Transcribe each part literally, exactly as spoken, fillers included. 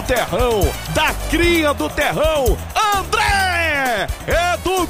terrão, da cria do terrão, André é do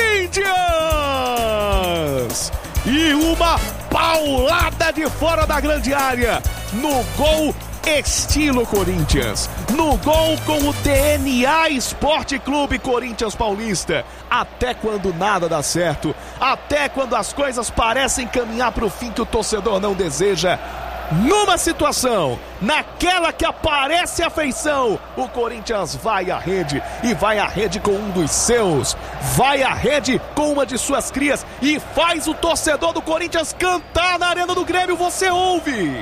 Corinthians! E uma paulada de fora da grande área, no gol estilo Corinthians, no gol com o D N A Esporte Clube Corinthians Paulista. Até quando nada dá certo, até quando as coisas parecem caminhar para o fim que o torcedor não deseja, numa situação, naquela que aparece a feição, o Corinthians vai à rede, e vai à rede com um dos seus, vai à rede com uma de suas crias, e faz o torcedor do Corinthians cantar na Arena do Grêmio. Você ouve!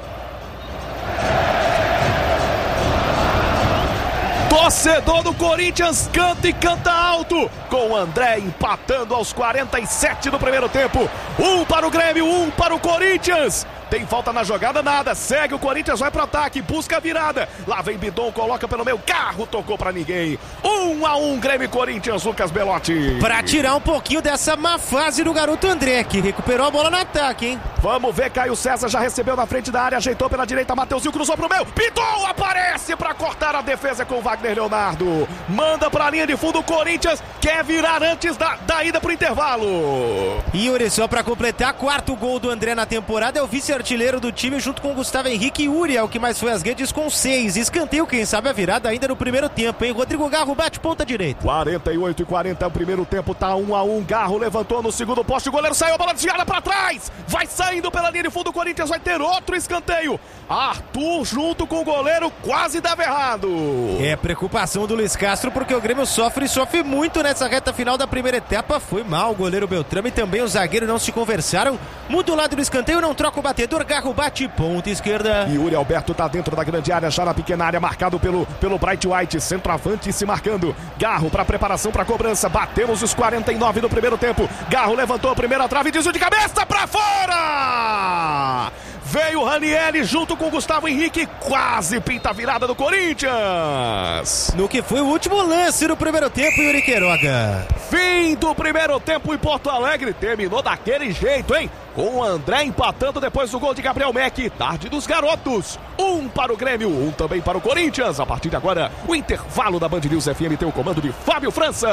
Torcedor do Corinthians canta e canta alto, com o André empatando aos quarenta e sete do primeiro tempo. Um para o Grêmio, um para o Corinthians. Tem falta na jogada, nada. Segue o Corinthians, vai pro ataque, busca a virada. Lá vem Bidon, coloca pelo meio, carro tocou pra ninguém. Um a um, Grêmio e Corinthians, Lucas Belotti. Pra tirar um pouquinho dessa má fase do garoto André, que recuperou a bola no ataque, hein? Vamos ver, Caio César já recebeu na frente da área, ajeitou pela direita, Mateuzinho cruzou pro meio. Bidon aparece pra cortar a defesa com o Wagner Leonardo. Manda pra linha de fundo, o Corinthians quer virar antes da, da ida pro intervalo. Yuri, só pra completar, quarto gol do André na temporada, é o vice-artilheiro do time junto com o Gustavo Henrique. Yuri é o que mais foi às redes com seis. Escanteio, quem sabe a virada ainda no primeiro tempo, hein? Rodrigo Garro bate ponta direita. quarenta e oito e quarenta, o primeiro tempo tá um a um. Garro levantou no segundo poste, o goleiro saiu, a bola desviada pra trás. Vai saindo pela linha de fundo, o Corinthians vai ter outro escanteio. Arthur junto com o goleiro quase dava errado. É preocupação do Luiz Castro, porque o Grêmio sofre e sofre muito nessa reta final da primeira etapa. Foi mal o goleiro Beltrame e também o zagueiro não se conversaram. Muda o lado do escanteio, não troca o batedor. Garro bate ponta esquerda. Yuri Alberto tá dentro da grande área, já na pequena área, marcado pelo, pelo Bright White, centroavante se marcando. Garro para preparação para cobrança. Batemos os quarenta e nove do primeiro tempo. Garro levantou a primeira trave, desvio de cabeça para fora. Veio o Ranieri junto com o Gustavo Henrique, quase pinta a virada do Corinthians. No que foi o último lance do primeiro tempo, Yuri Queiroga. Fim do primeiro tempo em Porto Alegre, terminou daquele jeito, hein? Com o André empatando depois do gol de Gabriel Meck. Tarde dos garotos. Um para o Grêmio, um também para o Corinthians. A partir de agora, o intervalo da Band News F M tem o comando de Fábio França.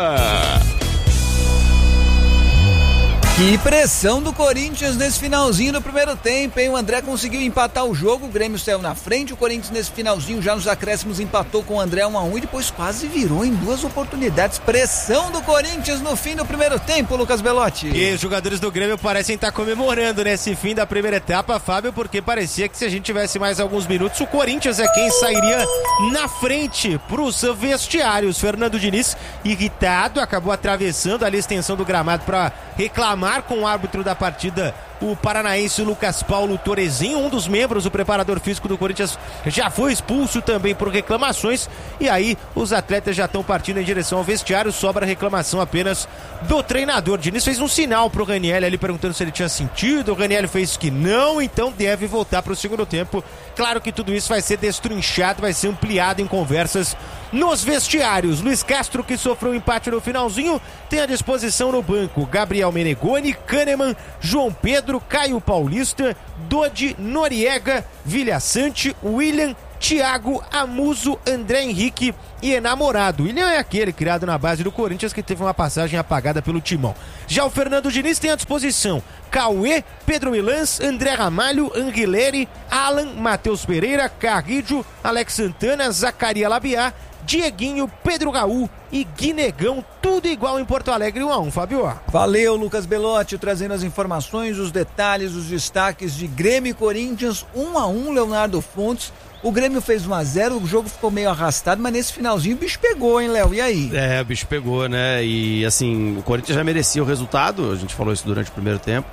Que pressão do Corinthians nesse finalzinho do primeiro tempo, hein? O André conseguiu empatar o jogo, o Grêmio saiu na frente, o Corinthians nesse finalzinho, já nos acréscimos, empatou com o André um a um e depois quase virou em duas oportunidades. Pressão do Corinthians no fim do primeiro tempo, Lucas Belotti. E os jogadores do Grêmio parecem estar comemorando nesse fim da primeira etapa, Fábio, porque parecia que se a gente tivesse mais alguns minutos, o Corinthians é quem sairia na frente pros vestiários. Fernando Diniz, irritado, acabou atravessando ali a extensão do gramado para reclamar com o árbitro da partida, o paranaense Lucas Paulo Torezinho, um dos membros do preparador físico do Corinthians, já foi expulso também por reclamações, e aí os atletas já estão partindo em direção ao vestiário, sobra a reclamação apenas do treinador. Diniz fez um sinal pro Ranieri ali perguntando se ele tinha sentido, o Ranieri fez que não, então deve voltar pro segundo tempo. Claro que tudo isso vai ser destrinchado, vai ser ampliado em conversas nos vestiários. Luiz Castro, que sofreu um empate no finalzinho, tem à disposição no banco Gabriel Menegoni, Kahneman, João Pedro, Caio Paulista, Dodi, Noriega, Vilhaçante, William, Thiago, Amuso, André Henrique e Enamorado. William é aquele criado na base do Corinthians que teve uma passagem apagada pelo Timão. Já o Fernando Diniz tem à disposição Cauê, Pedro Milans, André Ramalho, Anguilleri, Alan, Matheus Pereira, Carridio, Alex Santana, Zacaria Labiá, Dieguinho, Pedro Raul e Guinegão, tudo igual em Porto Alegre, um a um, Fábio. Valeu, Lucas Belotti, trazendo as informações, os detalhes, os destaques de Grêmio e Corinthians, um a um, Leonardo Fontes. O Grêmio fez um a zero, o jogo ficou meio arrastado, mas nesse finalzinho o bicho pegou, hein, Léo? E aí? É, o bicho pegou, né? E assim, o Corinthians já merecia o resultado, a gente falou isso durante o primeiro tempo,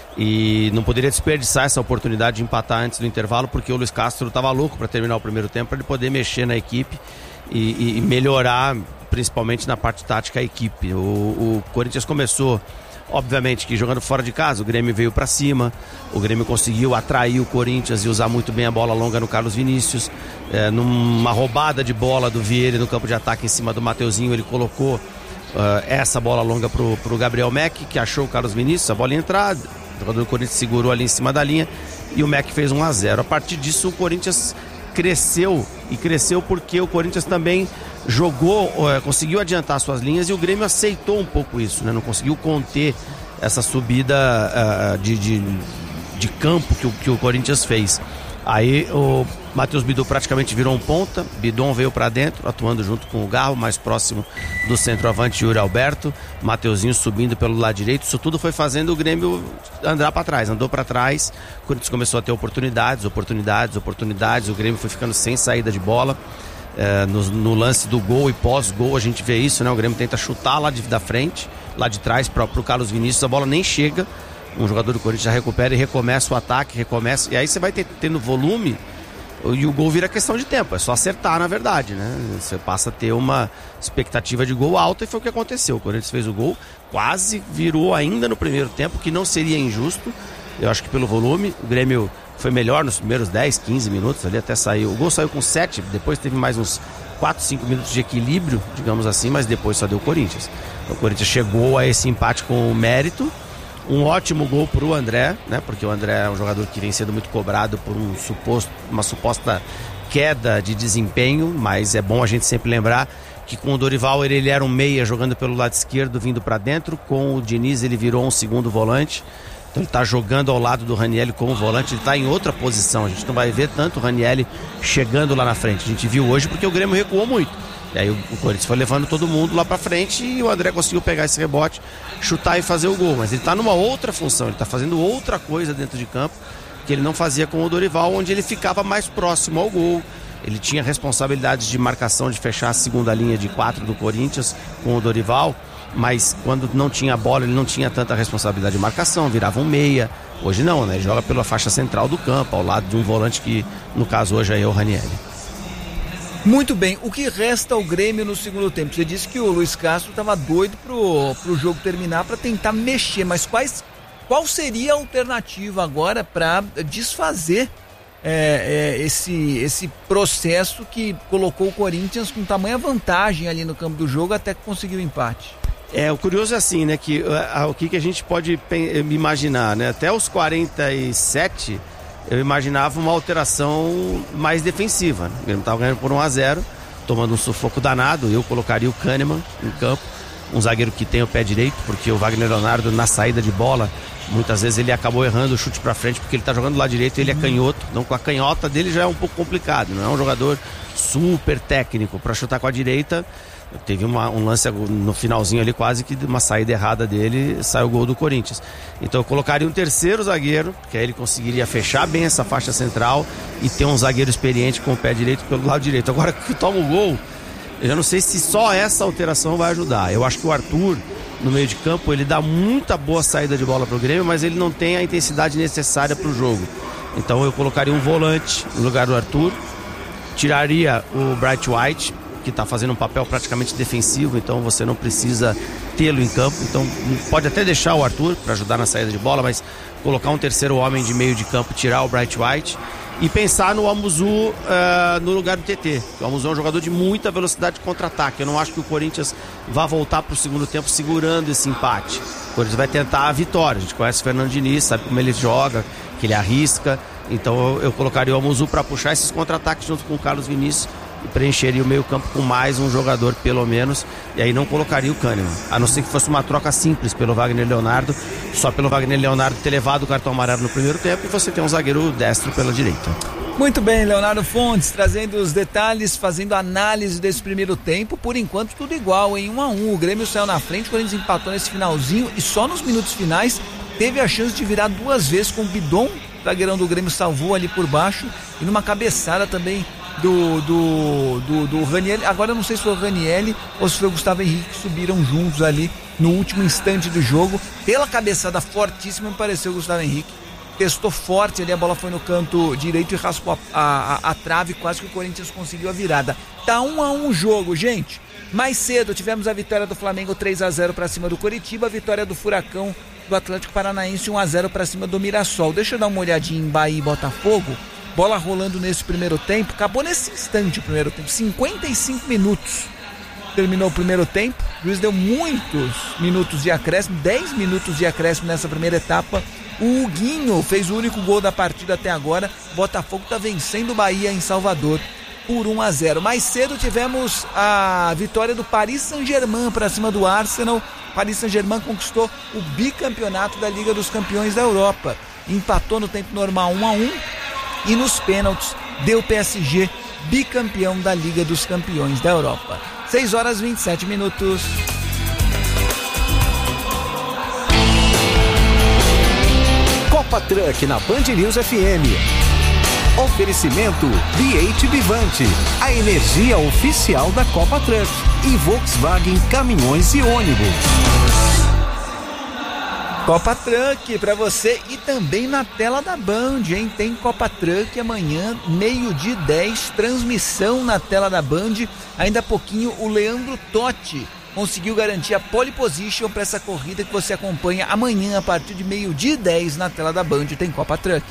e não poderia desperdiçar essa oportunidade de empatar antes do intervalo, porque o Luiz Castro estava louco para terminar o primeiro tempo, para ele poder mexer na equipe e, e melhorar, principalmente na parte tática, a equipe. O, o Corinthians começou, obviamente, que jogando fora de casa, o Grêmio veio para cima, o Grêmio conseguiu atrair o Corinthians e usar muito bem a bola longa no Carlos Vinícius, é, numa roubada de bola do Vieira no campo de ataque em cima do Mateuzinho, ele colocou uh, essa bola longa pro, pro Gabriel Meck, que achou o Carlos Vinícius, a bola ia entrar, o jogador do Corinthians segurou ali em cima da linha e o Meck fez um a zero. A partir disso o Corinthians cresceu, e cresceu porque o Corinthians também jogou, é, conseguiu adiantar suas linhas e o Grêmio aceitou um pouco isso, né? Não conseguiu conter essa subida uh, de, de, de campo que o, que o Corinthians fez. Aí o Matheus Bidon praticamente virou um ponta, Bidon veio para dentro, atuando junto com o Garro, mais próximo do centroavante Yuri Alberto, Mateuzinho subindo pelo lado direito. Isso tudo foi fazendo o Grêmio andar para trás, andou para trás. O Corinthians começou a ter oportunidades, oportunidades, oportunidades. O Grêmio foi ficando sem saída de bola. É, no, no lance do gol e pós-gol a gente vê isso, né? O Grêmio tenta chutar lá de, da frente, lá de trás para o Carlos Vinícius, a bola nem chega. Um jogador do Corinthians já recupera e recomeça o ataque, recomeça, e aí você vai ter, tendo volume e o gol vira questão de tempo, é só acertar na verdade, né? Você passa a ter uma expectativa de gol alta e foi o que aconteceu. O Corinthians fez o gol, quase virou ainda no primeiro tempo, que não seria injusto, eu acho que pelo volume. O Grêmio foi melhor nos primeiros dez, quinze minutos ali, até saiu, o gol saiu com sete, depois teve mais uns quatro, cinco minutos de equilíbrio, digamos assim, mas depois só deu o Corinthians. Então, o Corinthians chegou a esse empate com o mérito. Um ótimo gol para o André, né? Porque o André é um jogador que vem sendo muito cobrado por um suposto, uma suposta queda de desempenho, mas é bom a gente sempre lembrar que com o Dorival ele, ele era um meia jogando pelo lado esquerdo, vindo para dentro. Com o Diniz ele virou um segundo volante. Então ele está jogando ao lado do Ranielli como volante, ele está em outra posição. A gente não vai ver tanto o Ranielli chegando lá na frente. A gente viu hoje porque o Grêmio recuou muito. E aí o Corinthians foi levando todo mundo lá pra frente e o André conseguiu pegar esse rebote, chutar e fazer o gol. Mas ele tá numa outra função, ele tá fazendo outra coisa dentro de campo que ele não fazia com o Dorival, onde ele ficava mais próximo ao gol. Ele tinha responsabilidades de marcação, de fechar a segunda linha de quatro do Corinthians com o Dorival, mas quando não tinha bola ele não tinha tanta responsabilidade de marcação, virava um meia. Hoje não, né? Ele joga pela faixa central do campo, ao lado de um volante que no caso hoje é o Ranielli. Muito bem, o que resta ao Grêmio no segundo tempo? Você disse que o Luiz Castro estava doido pro, pro jogo terminar para tentar mexer, mas quais, qual seria a alternativa agora para desfazer é, é, esse, esse processo que colocou o Corinthians com tamanha vantagem ali no campo do jogo até que conseguiu o empate? É, o curioso é assim, né, que a, o que, que a gente pode imaginar, né, até os quarenta e sete eu imaginava uma alteração mais defensiva, né? O Grêmio estava ganhando por um a zero, tomando um sufoco danado. Eu colocaria o Kahneman em campo, um zagueiro que tem o pé direito, porque o Wagner Leonardo na saída de bola, muitas vezes ele acabou errando o chute para frente, porque ele está jogando do lado direito e ele é canhoto, então com a canhota dele já é um pouco complicado, não é um jogador super técnico para chutar com a direita. Teve uma, um lance no finalzinho ali, quase que uma saída errada dele, saiu o gol do Corinthians. Então eu colocaria um terceiro zagueiro, que aí ele conseguiria fechar bem essa faixa central e ter um zagueiro experiente com o pé direito pelo lado direito. Agora que toma o gol, eu já não sei se só essa alteração vai ajudar. Eu acho que o Arthur, no meio de campo, ele dá muita boa saída de bola pro Grêmio, mas ele não tem a intensidade necessária pro jogo. Então eu colocaria um volante no lugar do Arthur, tiraria o Bright White, que está fazendo um papel praticamente defensivo, então você não precisa tê-lo em campo. Então pode até deixar o Arthur para ajudar na saída de bola, mas colocar um terceiro homem de meio de campo, tirar o Bright White e pensar no Amuzu uh, no lugar do T T. O Amuzu é um jogador de muita velocidade de contra-ataque. Eu não acho que o Corinthians vá voltar para o segundo tempo segurando esse empate. O Corinthians vai tentar a vitória. A gente conhece o Fernando Diniz, sabe como ele joga, que ele arrisca. Então eu, eu colocaria o Amuzu para puxar esses contra-ataques junto com o Carlos Vinícius e preencheria o meio campo com mais um jogador pelo menos, e aí não colocaria o Kahneman, a não ser que fosse uma troca simples pelo Wagner Leonardo, só pelo Wagner Leonardo ter levado o cartão amarelo no primeiro tempo e você tem um zagueiro destro pela direita. Muito bem, Leonardo Fontes trazendo os detalhes, fazendo análise desse primeiro tempo. Por enquanto tudo igual, em um a um, o Grêmio saiu na frente, o Corinthians empatou nesse finalzinho e só nos minutos finais teve a chance de virar duas vezes com o Bidon, o zagueirão do Grêmio salvou ali por baixo e numa cabeçada também do do, do, do Ranielli. Agora eu não sei se foi o Ranielli ou se foi o Gustavo Henrique que subiram juntos ali no último instante do jogo. Pela cabeçada fortíssima me pareceu o Gustavo Henrique, testou forte ali, a bola foi no canto direito e raspou a, a, a, a trave, quase que o Corinthians conseguiu a virada. Tá um a um o jogo, gente. Mais cedo tivemos a vitória do Flamengo três a zero para cima do Coritiba, a vitória do Furacão do Atlético Paranaense um a zero para cima do Mirassol. Deixa eu dar uma olhadinha em Bahia e Botafogo. Bola rolando nesse primeiro tempo, acabou nesse instante o primeiro tempo, cinquenta e cinco minutos terminou o primeiro tempo, O juiz deu muitos minutos de acréscimo, dez minutos de acréscimo nessa primeira etapa. O Huguinho fez o único gol da partida até agora. Botafogo está vencendo o Bahia em Salvador por um a zero. Mais cedo tivemos a vitória do Paris Saint-Germain para cima do Arsenal. Paris Saint-Germain conquistou o bicampeonato da Liga dos Campeões da Europa. Empatou no tempo normal um a um e nos pênaltis deu P S G bicampeão da Liga dos Campeões da Europa. seis horas e vinte e sete minutos. Copa Truck na Band News F M. Oferecimento B oito Vivante, a energia oficial da Copa Truck, e Volkswagen Caminhões e Ônibus. Copa Truck pra você e também na tela da Band, hein? Tem Copa Truck amanhã, meio-dia e dez, transmissão na tela da Band. Ainda há pouquinho o Leandro Totti conseguiu garantir a pole position para essa corrida que você acompanha amanhã a partir de meio-dia e dez na tela da Band. Tem Copa Truck.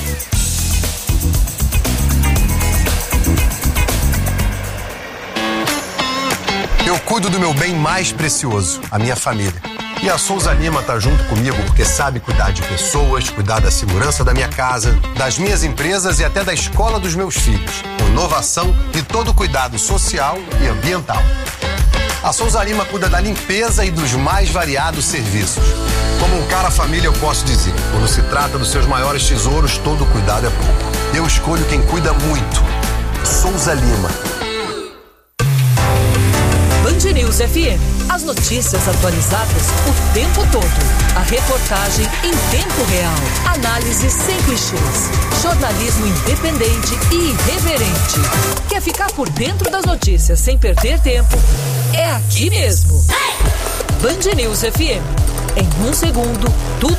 Eu cuido do meu bem mais precioso, a minha família. E a Souza Lima tá junto comigo porque sabe cuidar de pessoas, cuidar da segurança da minha casa, das minhas empresas e até da escola dos meus filhos, com inovação e todo o cuidado social e ambiental. A Souza Lima cuida da limpeza e dos mais variados serviços. Como um cara família eu posso dizer, quando se trata dos seus maiores tesouros, todo cuidado é pouco. Eu escolho quem cuida muito. Souza Lima. Band News F M. As notícias atualizadas o tempo todo. A reportagem em tempo real. Análise sem clichês. Jornalismo independente e irreverente. Quer ficar por dentro das notícias sem perder tempo? É aqui mesmo. Band News F M. Em um segundo, tudo